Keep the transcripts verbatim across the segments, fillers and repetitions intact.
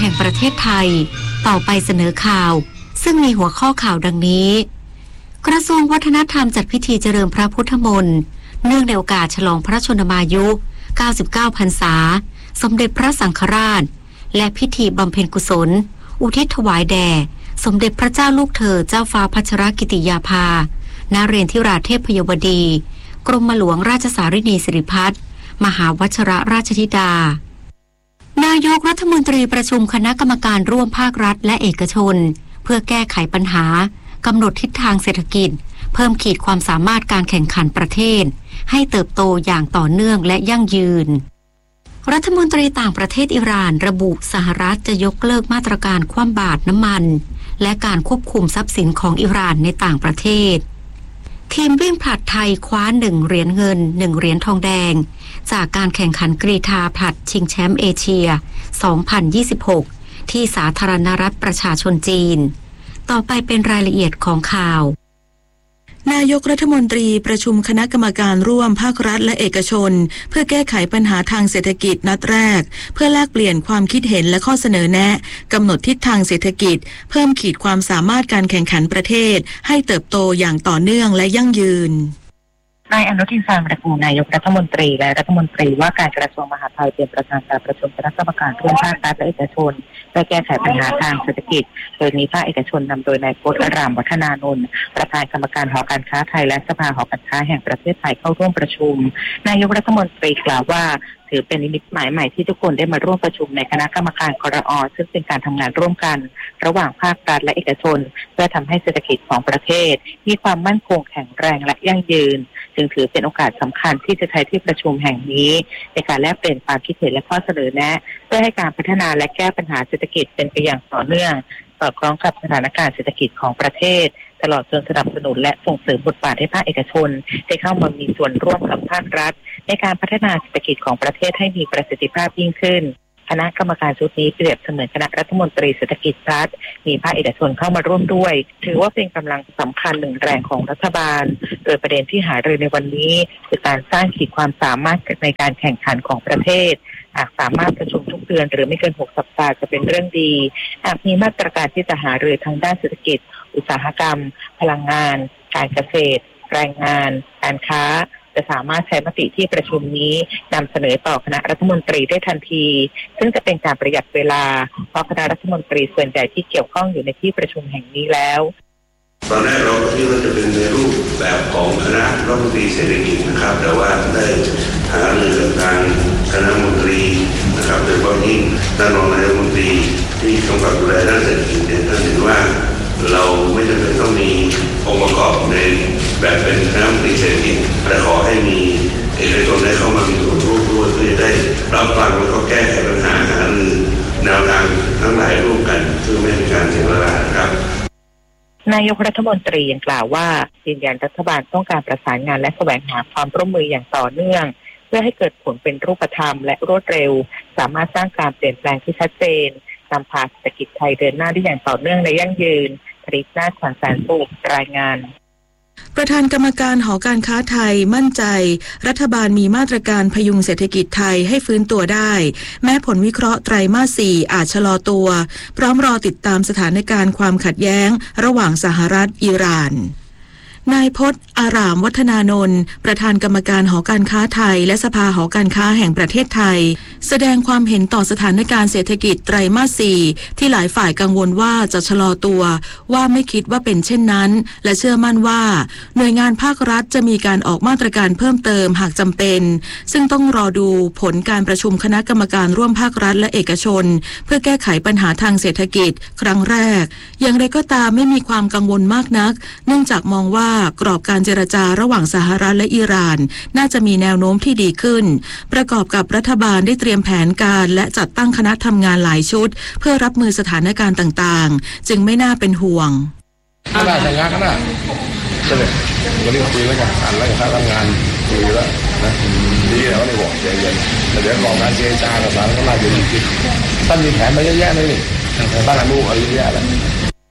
ห่งประเทศไทยต่อไปเสนอข่าวซึ่งมีหัวข้อข่าวดังนี้กระทรวงวัฒนธรรมจัดพิธีเจริญพระพุทธมนต์เนื่องในโอกาสฉลองพระชนมายุเก้าสิบเก้าพรรษาสมเด็จพระสังฆราชและพิธีบำเพ็ญกุศลอุทิศถวายแด่สมเด็จพระเจ้าลูกเธอเจ้าฟ้าพัชรกิติยาภาณเรนทิราเทพยวดีกรมหลวงราชสารินีสิริพัฒน์มหาวชิรราชธิดานายกรัฐมนตรีประชุมคณะกรรมการร่วมภาครัฐและเอกชนเพื่อแก้ไขปัญหากำหนดทิศทางเศรษฐกิจเพิ่มขีดความสามารถการแข่งขันประเทศให้เติบโตอย่างต่อเนื่องและยั่งยืนรัฐมนตรีต่างประเทศอิหร่านระบุสหรัฐจะยกเลิกมาตรการคว่ำบาตรน้ำมันและการควบคุมทรัพย์สินของอิหร่านในต่างประเทศทีมวิ่งผลัดไทยคว้าหนึ่งเหรียญเงินหนึ่งเหรียญทองแดงจากการแข่งขันกรีฑาผลัดชิงแชมป์เอเชียสองพันยี่สิบหกที่สาธารณรัฐประชาชนจีนต่อไปเป็นรายละเอียดของข่าวนายกรัฐมนตรีประชุมคณะกรรมการร่วมภาครัฐและเอกชนเพื่อแก้ไขปัญหาทางเศรษฐกิจนัดแรกเพื่อแลกเปลี่ยนความคิดเห็นและข้อเสนอแนะกำหนดทิศทางเศรษฐกิจเพิ่มขีดความสามารถการแข่งขันประเทศให้เติบโตอย่างต่อเนื่องและยั่งยืนนายอนุทินชาญวิรากูลนายกรัฐมนตรีและรัฐมนตรีว่าการกระทรวงมหาดไทยเป็นประธานการประชุมคณะกรรมการร่วมภาครัฐและเอกชนเพื่อแก้ไขปัญหาทางเศรษฐกิจโดยมีภาคเอกชนนำโดยนายพจน์อารามวัฒนานนท์ประธานกรรมการหอการค้าไทยและสภาหอการค้าแห่งประเทศไทยเข้าร่วมประชุมนายกรัฐมนตรีกล่าวว่าถือเป็นนิมิตหมายใหม่ที่ทุกคนได้มาร่วมประชุมในคณะกรรมการกรอ.ซึ่งเป็นการทำงานร่วมกันระหว่างภาครัฐและเอกชนเพื่อทำให้เศรษฐกิจของประเทศมีความมั่นคงแข็งแรงและยั่งยืนจึงถือเป็นโอกาสสำคัญที่จะใช้ที่ประชุมแห่งนี้ในการแลกเปลี่ยนความคิดเห็นและข้อเสนอแนะเพื่อให้การพัฒนาและแก้ปัญหาเศรษฐกิจเป็นไปอย่างต่อเนื่องสอดคล้องกับสถานการณ์เศรษฐกิจของประเทศตลอดจนสนับสนุนและส่งเสริมบทบาทให้ภาคเอกชนได้เข้ามามีส่วนร่วมกับภาครัฐในการพัฒนาเศรษฐกิจของประเทศให้มีประสิทธิภาพยิ่งขึ้นคณะกรรมการชุดนี้เปรียบเสมือนคณะรัฐมนตรีเศรษฐกิจรัฐมีภาคเอกชนเข้ามาร่วมด้วยถือว่าเป็นกำลังสำคัญหนึ่งแรงของรัฐบาลโดยประเด็นที่หารือในวันนี้คือการสร้างขีดความสามารถในการแข่งขันของประเทศหากสามารถประชุมทุกเดือนหรือไม่เกินหกสัปดาห์จะเป็นเรื่องดีหากมีมาตรการที่จะหารือทางด้านเศรษฐกิจอุตสาหกรรมพลังงานการเกษตรแรงงานการค้าจะสามารถใช้มติที่ประชุมนี้นำเสนอต่อคณะรัฐมนตรีได้ทันทีซึ่งจะเป็นการประหยัดเวลาเพราะคณะรัฐมนตรีส่วนใหญ่ที่เกี่ยวข้องอยู่ในที่ประชุมแห่งนี้แล้วตอนแรกเราคิดว่าจะเป็นในรูปแบบของคณะรัฐมนตรีเศรษฐกิจนะครับแต่ว่าได้หารือกับทางคณะมนตรีนะครับโดยเฉพาะยิ่งท่านรองนายกรัฐมนตรีที่กำกับดูแลด้านเศรษฐกิจเนี่ยท่านเห็นว่าเราไม่จำเป็นต้องมีองค์ประกอบในแบบเป็นคณะรัฐมนตรีเศรษฐกิจแต่ขอให้มีเอกชนได้เข้ามามีส่วนร่วมด้วยเพื่อจะได้รับฟังแล้วก็แก้ไขปัญหาหารือแนวทางทั้งหลายร่วมกันเพื่อไม่ให้การเสียเวลาครับนายกรัฐมนตรียังกล่าวว่ายืนยันรัฐบาลต้องการประสานงานและแสวงหาความร่วมมืออย่างต่อเนื่องเพื่อให้เกิดผลเป็นรูปธรรมและรวดเร็วสามารถสร้างการเปลี่ยนแปลงที่ชัดเจนนำพาเศรษฐกิจไทยเดินหน้าได้อย่างต่อเนื่องและยั่งยืนผลิตหน้าขวัญแสนสุขรายงานประธานกรรมการหอการค้าไทยมั่นใจรัฐบาลมีมาตรการพยุงเศรษฐกิจไทยให้ฟื้นตัวได้แม้ผลวิเคราะห์ไตรมาสสี่อาจชะลอตัวพร้อมรอติดตามสถานการณ์ความขัดแย้งระหว่างสหรัฐอิหร่านนายพจน์อารามวัฒนานนท์ประธานกรรมการหอการค้าไทยและสภาหอการค้าแห่งประเทศไทยแสดงความเห็นต่อสถานการณ์เศรษฐกิจไตรมาสสี่ที่หลายฝ่ายกังวลว่าจะชะลอตัวว่าไม่คิดว่าเป็นเช่นนั้นและเชื่อมั่นว่าหน่วยงานภาครัฐจะมีการออกมาตรการเพิ่มเติมหากจำเป็นซึ่งต้องรอดูผลการประชุมคณะกรรมการร่วมภาครัฐและเอกชนเพื่อแก้ไขปัญหาทางเศรษฐกิจครั้งแรกอย่างไรก็ตามไม่มีความกังวลมากนักเนื่องจากมองว่ากรอบการเจรจาระหว่างสหรัฐและอิหร่านน่าจะมีแนวโน้มที่ดีขึ้นประกอบกับรัฐบาลได้เตรียมแผนการและจัดตั้งคณะทำงานหลายชุดเพื่อรับมือสถานการณ์ต่างๆจึงไม่น่าเป็นห่วงขนาดแต่งงานขนาดใช่ไหมวันนี้คุยกันกันแล้วกับทำงานคุยแล้วนะดีแล้วนี่บอกใจเย็นแต่เดี๋ยวกองการเจรจากับสารก็มาอยู่จริงท่านมีแผนมาเยอะแยะเลยนี่บ้านอนุอะไรเยอะแยะเลย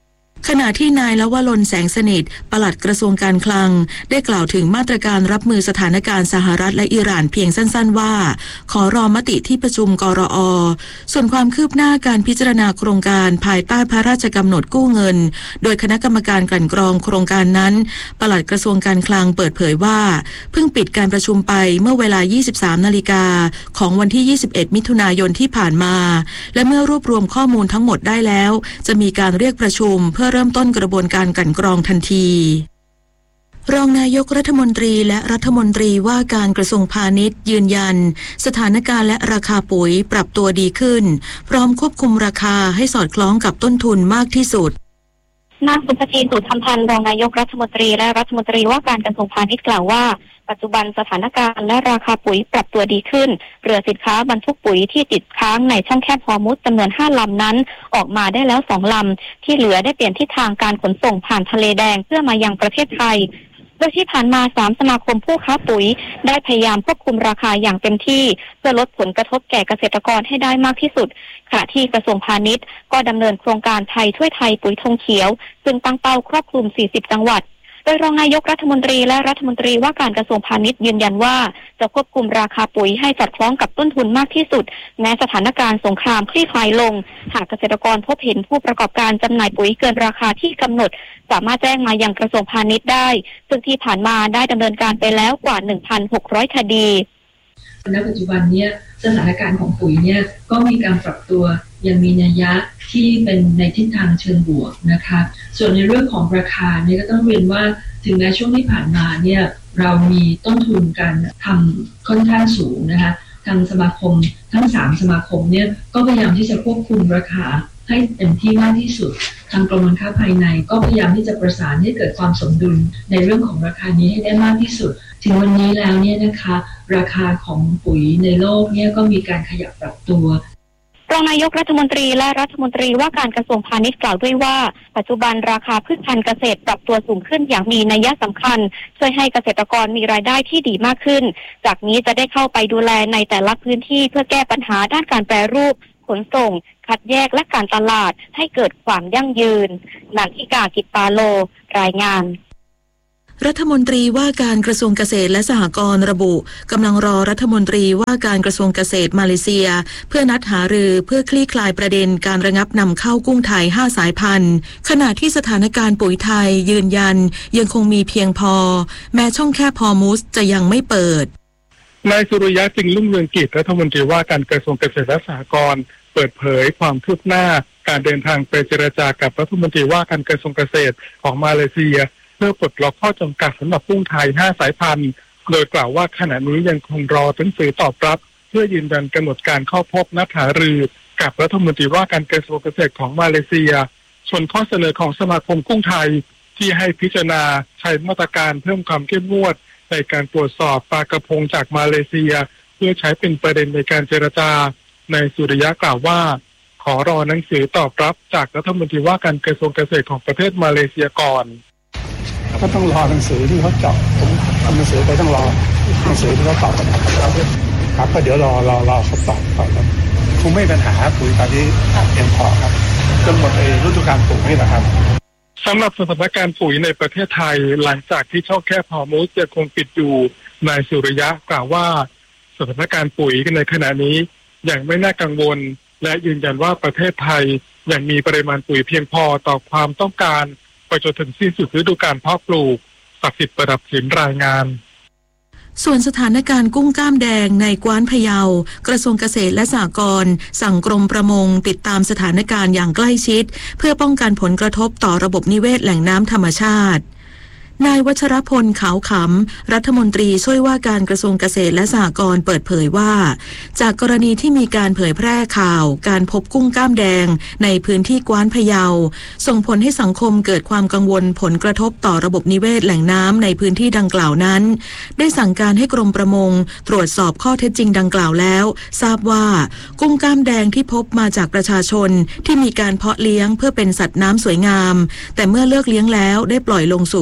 ขณะที่นายลวรนแสงสนิทปลัดกระทรวงการคลังได้กล่าวถึงมาตรการรับมือสถานการณ์สหรัฐและอิหร่านเพียงสั้นๆว่าขอรอมติที่ประชุมกรอ.ส่วนความคืบหน้าการพิจารณาโครงการภายใต้พระราชกำหนดกู้เงินโดยคณะกรรมการกลั่นกรองโครงการนั้นปลัดกระทรวงการคลังเปิดเผยว่าเพิ่งปิดการประชุมไปเมื่อเวลา ยี่สิบสามนาฬิกาของวันที่ ยี่สิบเอ็ดมิถุนายนที่ผ่านมาและเมื่อรวบรวมข้อมูลทั้งหมดได้แล้วจะมีการเรียกประชุมเพื่อเริ่มต้นกระบวนการกลั่นกรองทันทีรองนายกรัฐมนตรีและรัฐมนตรีว่าการกระทรวงพาณิชย์ยืนยันสถานการณ์และราคาปุ๋ยปรับตัวดีขึ้นพร้อมควบคุมราคาให้สอดคล้องกับต้นทุนมากที่สุดนางสุภจีสุธรรมพันธ์รองนายกรัฐมนตรีและรัฐมนตรีว่าการกระทรวงพาณิชย์กล่าวว่าปัจจุบันสถานการณ์และราคาปุ๋ยปรับตัวดีขึ้นเรือสินค้าบรรทุกปุ๋ยที่ติดค้างในช่องแคบฮอร์มุซจำนวนห้าลำนั้นออกมาได้แล้วสองลำที่เหลือได้เปลี่ยนทิศทางการขนส่งผ่านทะเลแดงเพื่อมายังประเทศไทยโดยที่ผ่านมาสามสมาคมผู้ค้าปุ๋ยได้พยายามควบคุมราคาอย่างเต็มที่เพื่อลดผลกระทบแก่เกษตรกรให้ได้มากที่สุดขณะที่กระทรวงพาณิชย์ก็ดำเนินโครงการไทยช่วยไทยปุ๋ยธงเขียวซึ่งตั้งเป้าครอบคลุมสี่สิบจังหวัดโดยรองนายกรัฐมนตรีและรัฐมนตรีว่าการกระทรวงพาณิชย์ยืนยันว่าจะควบคุมราคาปุ๋ยให้สอดคล้องกับต้นทุนมากที่สุดแม้สถานการณ์สงครามคลี่คลายลงหากเกษตรกรพบเห็นผู้ประกอบการจำหน่ายปุ๋ยเกินราคาที่กำหนดสามารถแจ้งมายังกระทรวงพาณิชย์ได้ซึ่งที่ผ่านมาได้ดำเนินการไปแล้วกว่า หนึ่งพันหกร้อย คดีณปัจจุบันนี้สถานการณ์ของปุ๋ยเนี่ยก็มีการปรับตัวยังมีนัยยะที่เป็นในทิศทางเชิงบวกนะคะส่วนในเรื่องของราคาเนี่ยก็ต้องเรียนว่าถึงแม้ช่วงที่ผ่านมาเนี่ยเรามีต้นทุนการทำค่อนข้างสูงนะคะทางสมาคมทั้งสามสมาคมเนี่ยก็พยายามที่จะควบคุมราคาให้เต็มที่มากที่สุดทางกรมการค้าภายในก็พยายามที่จะประสานให้เกิดความสมดุลในเรื่องของราคานี้ให้ได้มากที่สุดถึงวันนี้แล้วเนี่ยนะคะราคาของปุ๋ยในโลกเนี่ยก็มีการขยับปรับตัวรองนายกรัฐมนตรีและรัฐมนตรีว่าการกระทรวงพาณิชย์กล่าวด้วยว่าปัจจุบันราคาพืชพันธุ์เกษตรปรับตัวสูงขึ้นอย่างมีนัยสำคัญช่วยให้เกษตรกรมีรายได้ที่ดีมากขึ้นจากนี้จะได้เข้าไปดูแลในแต่ละพื้นที่เพื่อแก้ปัญหาด้านการแปรรูปขนส่งคัดแยกและการตลาดให้เกิดความยั่งยืนนันทิกากิจปาโลรายงานรัฐมนตรีว่าการกระทรวงเกษตรและสหกรณ์ระบุกำลังรอรัฐมนตรีว่าการกระทรวงเกษตรมาเลเซียเพื่อนัดหารือเพื่อคลี่คลายประเด็นการระงับนำเข้ากุ้งไทยห้าสายพันธุ์ขณะที่สถานการณ์ปุ๋ยไทยยืนยันยังคงมีเพียงพอแม้ช่องแคบฮอร์มุซจะยังไม่เปิดนายสุริยะจึงรุ่งเรืองกิจรัฐมนตรีว่าการกระทรวงเกษตรและสหกรณ์เปิดเผยความคืบหน้าการเดินทางไปเจรจากับรัฐมนตรีว่าการกระทรวงเกษตรของมาเลเซียเพื่อปลดล็อกข้อจำกัดสำหรับกุ้งไทยห้าสายพันธุ์โดยกล่าวว่าขณะนี้ยังคงรอหนังสือตอบรับเพื่อยืนยันกำหนดการเข้าพบนัดหารือกับรัฐมนตรีว่าการกระทรวงเกษตรของมาเลเซียส่วนข้อเสนอของสมาคมกุ้งไทยที่ให้พิจารณาใช้มาตรการเพิ่มความเข้มงวดในการตรวจสอบปลากระพงจากมาเลเซียเพื่อใช้เป็นประเด็นในการเจรจานายสุริยะกล่าวว่าขอรอหนังสือตอบรับจากรัฐมนตรีว่าการกระทรวงเกษตรของประเทศมาเลเซียก่อนก็ต้องรอหนังสือที่เขาเจาะผมทำหนังสือไปต้องรอหนังสือที่เขาตอบกันครับครับก็เดี๋ยวรอรอรอเขาตอบก่อนครับคงไม่มีปัญหาปุ๋ยตอนนี้เพียงพอครับจนหมดไอ้ฤดูกาลปลูกนี่แหละครับสำหรับสถานการณ์ปุ๋ยในประเทศไทยหลังจากที่ช่องแคบฮอร์มุซยังคงปิดอยู่นายสุริยะกล่าวว่าสถานการณ์ปุ๋ยในขณะนี้ยังไม่น่ากังวลและยืนยันว่าประเทศไทยยังมีปริมาณปุ๋ยเพียงพอต่อความต้องการไปจนถึงสิ้นสุดฤดูกาลเพาะปลูกศักดิ์สิทธิ์ประดับสินรายงานส่วนสถานการณ์กุ้งกล้ามแดงในกว้านพะเยากระทรวงเกษตรและสหกรณ์สั่งกรมประมงติดตามสถานการณ์อย่างใกล้ชิดเพื่อป้องกันผลกระทบต่อระบบนิเวศแหล่งน้ำธรรมชาตินายวัชรพลขาวขำรัฐมนตรีช่วยว่าการกระทรวงเกษตรและสหกรณ์เปิดเผยว่าจากกรณีที่มีการเผยแพร่ข่าวการพบกุ้งกล้ามแดงในพื้นที่กว้านพะเยาส่งผลให้สังคมเกิดความกังวลผลกระทบต่อระบบนิเวศแหล่งน้ำในพื้นที่ดังกล่าวนั้นได้สั่งการให้กรมประมงตรวจสอบข้อเท็จจริงดังกล่าวแล้วทราบว่ากุ้งกล้ามแดงที่พบมาจากประชาชนที่มีการเพาะเลี้ยงเพื่อเป็นสัตว์น้ำสวยงามแต่เมื่อเลิกเลี้ยงแล้วได้ปล่อยลงสู่กว้านพะ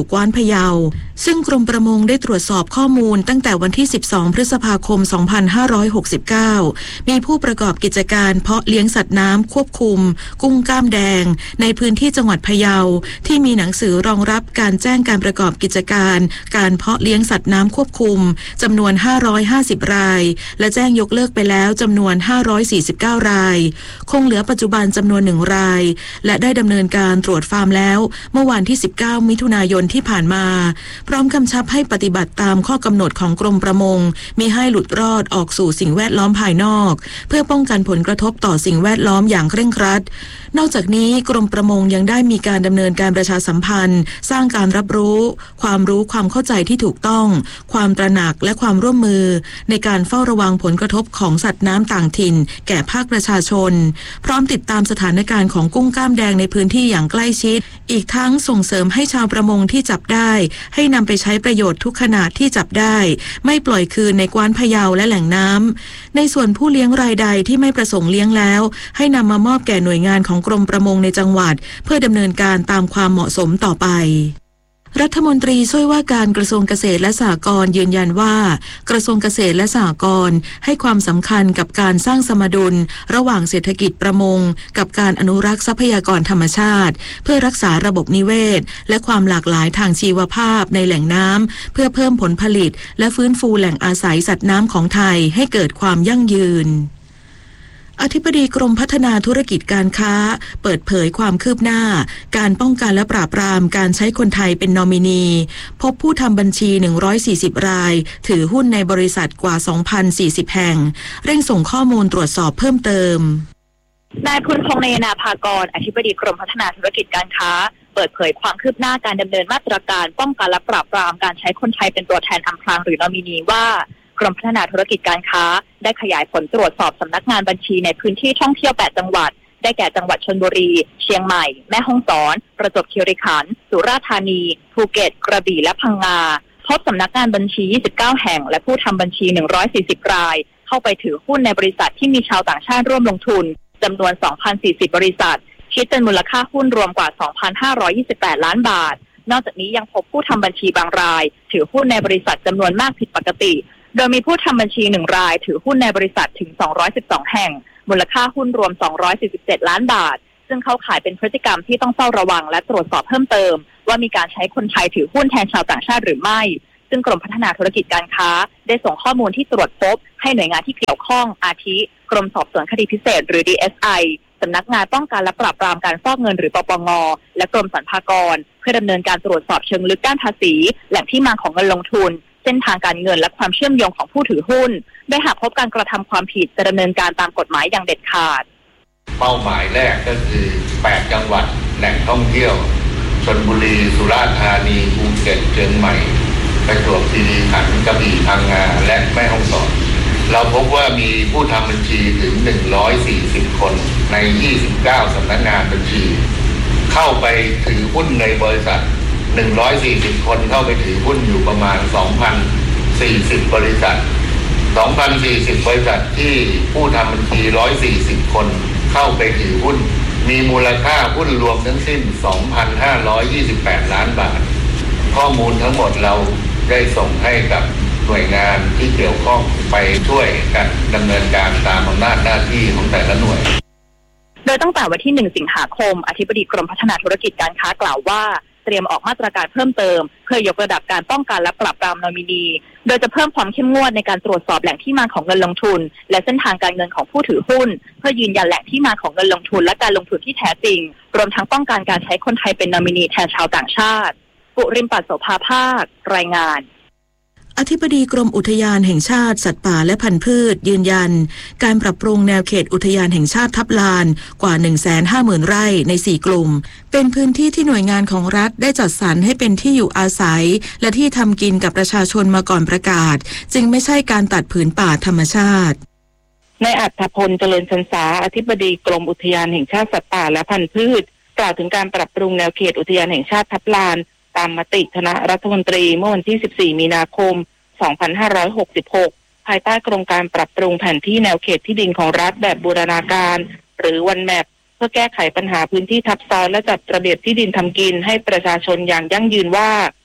ะเยาซึ่งกรมประมงได้ตรวจสอบข้อมูลตั้งแต่วันที่สิบสองพฤษภาคมสองพันห้าร้อยหกสิบเก้ามีผู้ประกอบกิจการเพาะเลี้ยงสัตว์น้ำควบคุมกุ้งกล้ามแดงในพื้นที่จังหวัดพะเยาที่มีหนังสือรองรับการแจ้งการประกอบกิจการการเพาะเลี้ยงสัตว์น้ำควบคุมจำนวนห้าร้อยห้าสิบรายและแจ้งยกเลิกไปแล้วจำนวนห้าร้อยสี่สิบเก้ารายคงเหลือปัจจุบันจำนวนหนึ่งรายและได้ดำเนินการตรวจฟาร์มแล้วเมื่อวันที่สิบเก้ามิถุนายนที่ผ่านมาพร้อมกำชับให้ปฏิบัติตามข้อกำหนดของกรมประมงมิให้หลุดรอดออกสู่สิ่งแวดล้อมภายนอกเพื่อป้องกันผลกระทบต่อสิ่งแวดล้อมอย่างเคร่งครัดนอกจากนี้กรมประมงยังได้มีการดำเนินการประชาสัมพันธ์สร้างการรับรู้ความรู้ความเข้าใจที่ถูกต้องความตระหนักและความร่วมมือในการเฝ้าระวังผลกระทบของสัตว์น้ำต่างถิ่นแก่ภาคประชาชนพร้อมติดตามสถานการณ์ของกุ้งกล้ามแดงในพื้นที่อย่างใกล้ชิดอีกทั้งส่งเสริมให้ชาวประมงที่จับได้ให้นำไปใช้ประโยชน์ทุกขนาดที่จับได้ไม่ปล่อยคืนในกว้านพะเยาและแหล่งน้ำในส่วนผู้เลี้ยงรายใดที่ไม่ประสงค์เลี้ยงแล้วให้นำมามอบแก่หน่วยงานของกรมประมงในจังหวัดเพื่อดำเนินการตามความเหมาะสมต่อไปรัฐมนตรีช่วยว่าการกระทรวงเกษตรและสหกรณ์ยืนยันว่ากระทรวงเกษตรและสหกรณ์ให้ความสำคัญกับการสร้างสมดุลระหว่างเศรษฐกิจประมงกับการอนุรักษ์ทรัพยากรธรรมชาติเพื่อรักษาระบบนิเวศและความหลากหลายทางชีวภาพในแหล่งน้ำเพื่อเพิ่มผลผลิตและฟื้นฟูแหล่งอาศัยสัตว์น้ำของไทยให้เกิดความยั่งยืนอธิบดีกรมพัฒนาธุรกิจการค้าเปิดเผยความคืบหน้าการป้องกันและปราบปรามการใช้คนไทยเป็นนอมินีพบผู้ทำบัญชีหนึ่งร้อยสี่สิบรายถือหุ้นในบริษัทกว่า สองพันสี่สิบ แห่งเร่งส่งข้อมูลตรวจสอบเพิ่มเติมนายพุนพงษ์เนนาภากรอธิบดีกรมพัฒนาธุรกิจการค้าเปิดเผยความคืบหน้าการดำเนินมาตรการป้องกันและปราบปรามการใช้คนไทยเป็นตัวแทนอำพรางหรือนอมินีว่ากรมพัฒนาธุรกิจการค้าได้ขยายผลตรวจสอบสำนักงานบัญชีในพื้นที่ท่องเที่ยวแปดจังหวัดได้แก่จังหวัดชลบุรีเชียงใหม่แม่ฮ่องสอนประจวบคีรีขันธ์สุราษฎร์ธานีภูเก็ตกระบี่และพังงาพบสำนักงานบัญชียี่สิบเก้าแห่งและผู้ทำบัญชีหนึ่งร้อยสี่สิบรายเข้าไปถือหุ้นในบริษัทที่มีชาวต่างชาติร่วมลงทุนจำนวน สองพันสี่สิบ บริษัทคิดเป็นมูลค่าหุ้นรวมกว่า สองพันห้าร้อยยี่สิบแปด ล้านบาทนอกจากนี้ยังพบผู้ทำบัญชีบางรายถือหุ้นในบริษัทจำนวนมากผิดปกติโดยมีผู้ทำบัญชีหนึ่งรายถือหุ้นในบริษัทถึงสองร้อยสิบสองแห่งมูลค่าหุ้นรวมสองร้อยสี่สิบเจ็ดล้านบาทซึ่งเข้าข่ายเป็นพฤติกรรมที่ต้องเฝ้าระวังและตรวจสอบเพิ่มเติมว่ามีการใช้คนไทยถือหุ้นแทนชาวต่างชาติหรือไม่ซึ่งกรมพัฒนาธุรกิจการค้าได้ส่งข้อมูลที่ตรวจพบให้หน่วยงานที่เกี่ยวข้องอาทิกรมสอบสวนคดีพิเศษหรือ ดี เอส ไอ สำนักงานป้องกันและปราบปรามการฟอกเงินหรือปปงและกรมสรรพากรเพื่อดำเนินการตรวจสอบเชิงลึกด้านภาษีแหล่งที่มาของเงินลงทุนเส้นทางการเงินและความเชื่อมโยงของผู้ถือหุ้นได้หากพบการกระทำความผิดจะดำเนินการตามกฎหมายอย่างเด็ดขาดเป้าหมายแรกก็คือแปดจังหวัดแหล่งท่องเที่ยวชลบุรีสุราษฎร์ธานีภูเก็ตเชียงใหม่ประจวบคีรีขันธ์กระบี่พังงาและแม่ฮ่องสอนเราพบว่ามีผู้ทำบัญชีถึงหนึ่งร้อยสี่สิบคนในยี่สิบเก้าสำนักงานบัญชีเข้าไปถือหุ้นในบริษัทหนึ่งร้อยสี่สิบคนเข้าไปถือหุ้นอยู่ประมาณ สองพันสี่สิบ บริษัท สองพันสี่สิบ บริษัทที่ผู้ทำบัญชีหนึ่งร้อยสี่สิบคนเข้าไปถือหุ้นมีมูลค่าหุ้นรวมทั้งสิ้น สองพันห้าร้อยยี่สิบแปด ล้านบาทข้อมูลทั้งหมดเราได้ส่งให้กับหน่วยงานที่เกี่ยวข้องไปช่วยกันดำเนินการตามอำนาจหน้าที่ของแต่ละหน่วยโดยตั้งแต่วันที่หนึ่งสิงหาคมอธิบดีกรมพัฒนาธุรกิจการค้ากล่าวว่าเตรียมออกมาตรการเพิ่มเติมเพื่อยกระดับการป้องกันและปราบปรามนอมินีโดยจะเพิ่มความเข้มงวดในการตรวจสอบแหล่งที่มาของเงินลงทุนและเส้นทางการเงินของผู้ถือหุ้นเพื่อยืนยันแหล่งที่มาของเงินลงทุนและการลงทุนที่แท้จริงรวมทั้งป้องกันการใช้คนไทยเป็นนอมินีแทนชาวต่างชาติปุริมปัสโสภาภาครายงานอธิบดีกรมอุทยานแห่งชาติสัตว์ป่าและพันธุ์พืชยืนยันการปรับปรุงแนวเขตอุทยานแห่งชาติทับลานกว่า หนึ่งแสนห้าหมื่น ไร่ในสี่กลุ่มเป็นพื้นที่ที่หน่วยงานของรัฐได้จัดสรรให้เป็นที่อยู่อาศัยและที่ทำกินกับประชาชนมาก่อนประกาศจึงไม่ใช่การตัดผืนป่าธรรมชาตินายอัฏฐพลเจริญชันษาอธิบดีกรมอุทยานแห่งชาติสัตว์ป่าและพันธุ์พืชกล่าวถึงการปรับปรุงแนวเขตอุทยานแห่งชาติทับลานตามมติคณะรัฐมนตรีเมื่อวันที่สิบสี่มีนาคมสองพันห้าร้อยหกสิบหกภายใต้โครงการปรับปรุงแผนที่แนวเขตที่ดินของรัฐแบบบูรณาการหรือวันแมปเพื่อแก้ไขปัญหาพื้นที่ทับซ้อนและจัดระเบียบที่ดินทำกินให้ประชาชนอย่างยั่งยืนว่า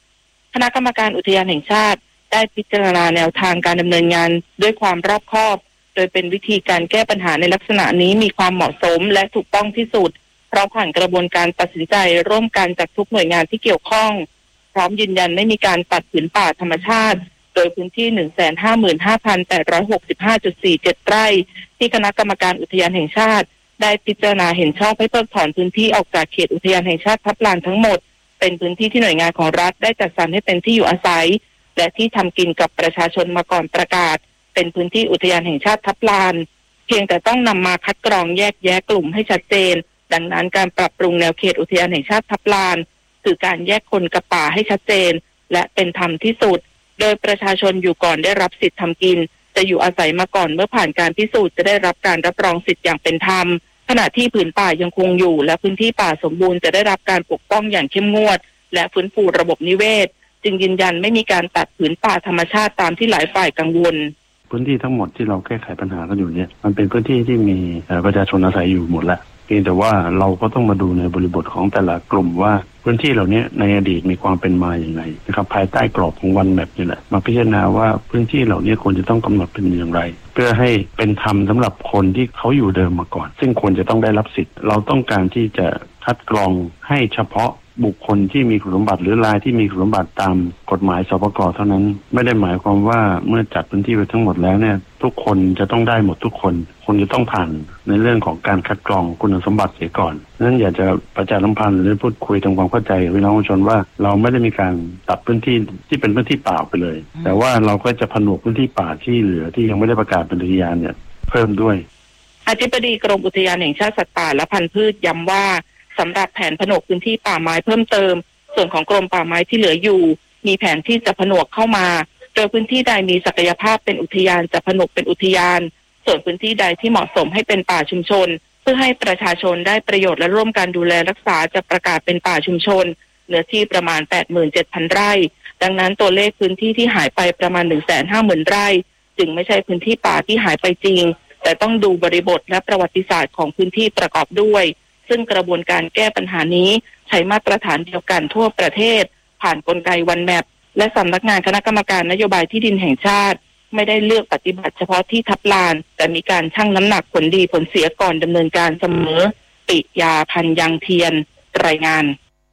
คณะกรรมการอุทยานแห่งชาติได้พิจารณาแนวทางการดำเนินงานด้วยความรอบคอบโดยเป็นวิธีการแก้ปัญหาในลักษณะนี้มีความเหมาะสมและถูกต้องที่สุดเพราะผ่านกระบวนการตัดสินใจร่วมกันจากทุกหน่วยงานที่เกี่ยวข้องพร้อมยืนยันไม่มีการตัดผืนป่าธรรมชาติโดยพื้นที่ หนึ่งแสนห้าหมื่นห้าพันแปดร้อยหกสิบห้าจุดสี่เจ็ด ไร่ที่คณะกรรมการอุทยานแห่งชาติได้พิจารณาเห็นชอบให้เพิกถอนพื้นที่ออกจากเขตอุทยานแห่งชาติทับลานทั้งหมดเป็นพื้นที่ที่หน่วยงานของรัฐได้จัดสรรให้เป็นที่อยู่อาศัยและที่ทำกินกับประชาชนมาก่อนประกาศเป็นพื้นที่อุทยานแห่งชาติทับลานเพียงแต่ต้องนำมาคัดกรองแยกแยะกลุ่มให้ชัดเจนดังนั้นการปรับปรุงแนวเขตอุทยานแห่งชาติทับลานคือการแยกคนกับป่าให้ชัดเจนและเป็นธรรมที่สุดโดยประชาชนอยู่ก่อนได้รับสิทธิทำกินจะอยู่อาศัยมาก่อนเมื่อผ่านการพิสูจน์จะได้รับการรับรองสิทธิ์อย่างเป็นธรรมขณะที่ผืนป่ายังคงอยู่และพื้นที่ป่าสมบูรณ์จะได้รับการปกป้องอย่างเข้มงวดและฟื้นฟูระบบนิเวศจึงยืนยันไม่มีการตัดผืนป่าธรรมชาติตามที่หลายฝ่ายกังวลพื้นที่ทั้งหมดที่เราแก้ไขปัญหากันอยู่เนี่ยมันเป็นพื้นที่ที่มีประชาชนอาศัยอยู่หมดแล้วเพียงแต่ว่าเราก็ต้องมาดูในบริบทของแต่ละกลุ่มว่าพื้นที่เหล่านี้ในอดีตมีความเป็นมาอย่างไรนะครับภายใต้กรอบของวันแมปนี่แหละมาพิจารณาว่าพื้นที่เหล่านี้ควรจะต้องกำหนดเป็นอย่างไรเพื่อให้เป็นธรรมสำหรับคนที่เขาอยู่เดิมมาก่อนซึ่งควรจะต้องได้รับสิทธิ์เราต้องการที่จะคัดกรองให้เฉพาะบุคคลที่มีคุณสมบัติหรือรายที่มีคุณสมบัติตามกฎหมายสปก.เท่านั้นไม่ได้หมายความว่าเมื่อจัดพื้นที่ไปทั้งหมดแล้วเนี่ยทุกคนจะต้องได้หมดทุกคนคนจะต้องผ่านในเรื่องของการคัดกรองคุณสมบัติเสียก่อนนั้นอยากจะประชาสัมพันธ์หรือพูดคุยทำความเข้าใจกับพี่น้องประชาชนว่าเราไม่ได้มีการตัดพื้นที่ที่เป็นพื้นที่เปล่าไปเลยแต่ว่าเราก็จะผนวกพื้นที่ป่าที่เหลือที่ยังไม่ได้ประกาศเป็นอุทยานเนี่ยเพิ่มด้วยอธิบดีกรมอุทยานแห่งชาติสัตว์ป่าและพันธุ์พืชย้ำว่าสำหรับแผนผนวกพื้นที่ป่าไม้เพิ่มเติมส่วนของกรมป่าไม้ที่เหลืออยู่มีแผนที่จะผนวกเข้ามาโดยพื้นที่ใดมีศักยภาพเป็นอุทยานจะผนวกเป็นอุทยานส่วนพื้นที่ใดที่เหมาะสมให้เป็นป่าชุมชนเพื่อให้ประชาชนได้ประโยชน์และร่วมกันดูแลรักษาจะประกาศเป็นป่าชุมชนเนื้อที่ประมาณ แปดหมื่นเจ็ดพัน ไร่ดังนั้นตัวเลขพื้นที่ที่หายไปประมาณ หนึ่งแสนห้าหมื่น ไร่จึงไม่ใช่พื้นที่ป่าที่หายไปจริงแต่ต้องดูบริบทและประวัติศาสตร์ของพื้นที่ประกอบด้วยซึ่งกระบวนการแก้ปัญหานี้ใช้มาตรฐานเดียวกันทั่วประเทศผ่านกลไกวันแมปและสำนักงานคณะกรรมการนโยบายที่ดินแห่งชาติไม่ได้เลือกปฏิบัติเฉพาะที่ทับลานแต่มีการชั่งน้ำหนักผลดีผลเสียก่อนดำเนินการเสมอปิยาพันธ์ยังเทียนรายงาน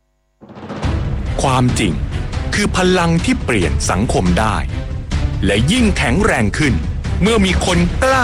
ความจริงคือพลังที่เปลี่ยนสังคมได้และยิ่งแข็งแรงขึ้นเมื่อมีคนกล้า